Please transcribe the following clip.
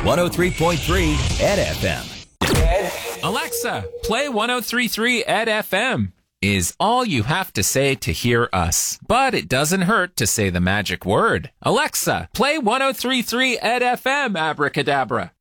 103.3 Ed FM. Alexa, play 103.3 Ed FM is all you have to say to hear us. But it doesn't hurt to say the magic word. Alexa, play 103.3 Ed FM, abracadabra.